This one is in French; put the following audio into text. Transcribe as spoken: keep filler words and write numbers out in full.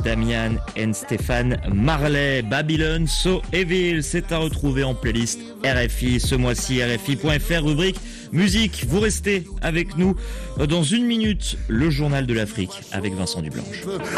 Damian et Stéphane Marley. Babylon So Evil, c'est à retrouver en playlist R F I ce mois-ci, R F I point F R, rubrique musique. Vous restez avec nous dans une minute, le journal de l'Afrique avec Vincent Dublanche.